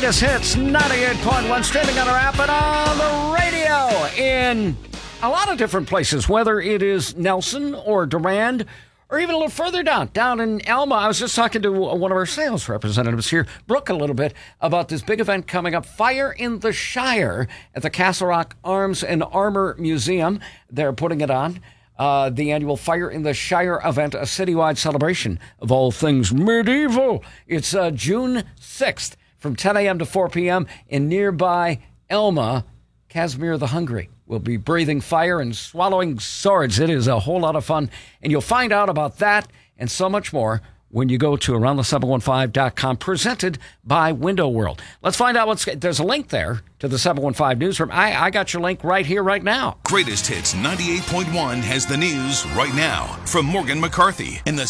Greatest Hits 98.1, streaming on our app and on the radio in a lot of different places, whether it is Nelson or Durand or even a little further down in Elma. I was just talking to one of our sales representatives here, Brooke, a little bit about this big event coming up, Fire in the Shire, at the Castle Rock Arms and Armor Museum. They're putting it on. The annual Fire in the Shire event, a citywide celebration of all things medieval. It's June 6th from 10 a.m. to 4 p.m. in nearby Elma. Casimir the Hungry will be breathing fire and swallowing swords. It is a whole lot of fun, and you'll find out about that and so much more when you go to AroundThe715.com, presented by Window World. Let's find out there's a link there to the 715 newsroom. I got your link right here, right now. Greatest Hits 98.1 has the news right now from Morgan McCarthy in the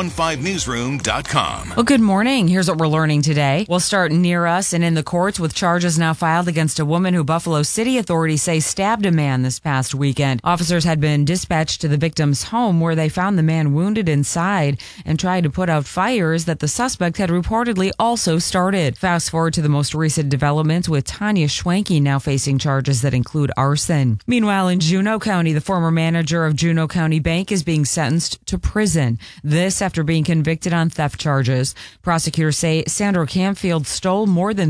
715newsroom.com. Well, good morning. Here's what we're learning today. We'll start near us and in the courts with charges now filed against a woman who Buffalo City authorities say stabbed a man this past weekend. Officers had been dispatched to the victim's home where they found the man wounded inside and tried to put out fires that the suspect had reportedly also started. Fast forward to the most recent developments with Tanya Schwanke now facing charges that include arson. Meanwhile, in Juneau County, the former manager of Juneau County Bank is being sentenced to prison. This after being convicted on theft charges. Prosecutors say Sandra Camfield stole more than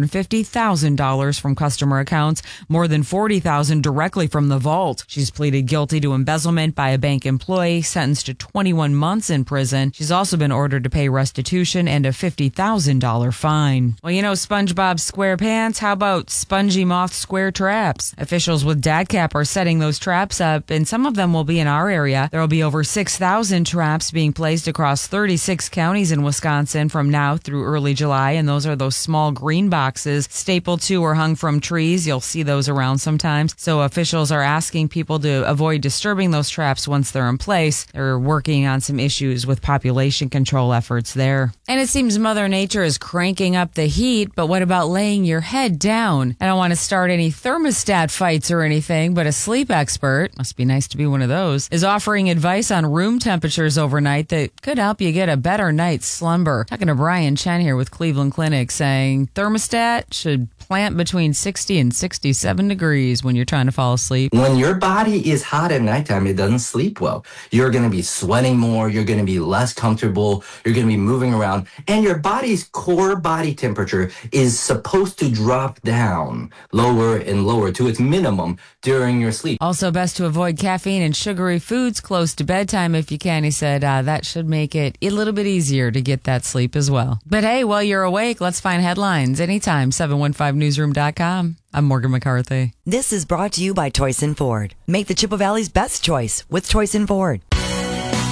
$350,000 from customer accounts, more than $40,000 directly from the vault. She's pleaded guilty to embezzlement by a bank employee, sentenced to 21 months in prison. She's also been ordered to pay restitution and a $50,000 fine. Well, you know SpongeBob SquarePants? How about Spongy Moth Square traps? Officials with DADCAP are setting those traps up, and some of them will be in our area. There will be over 6,000 traps being placed across 36 counties in Wisconsin from now through early July, and those are those small green boxes stapled to or hung from trees. You'll see those around sometimes. So officials are asking people to avoid disturbing those traps once they're in place. They're working on some issues with population control efforts there. And it seems Mother Nature is cranking up the heat, but what about laying your head down? I don't want to start any thermostat fights or anything, but a sleep expert, must be nice to be one of those, is offering advice on room temperatures overnight that could help you get a better night's slumber. Talking to Brian Chen here with Cleveland Clinic, saying thermostat should plant between 60 and 67 degrees when you're trying to fall asleep. When your body is hot at nighttime, it doesn't sleep well. You're going to be sweating more. You're going to be less comfortable. You're going to be moving around. And your body's core body temperature is supposed to drop down lower and lower to its minimum during your sleep. Also, best to avoid caffeine and sugary foods close to bedtime if you can. He said that should make it a little bit easier to get that sleep as well. But hey, while you're awake, let's find headlines anytime. 715newsroom.com. I'm Morgan McCarthy. This is brought to you by Toyson Ford. Make the Chippewa Valley's best choice with Toyson Ford.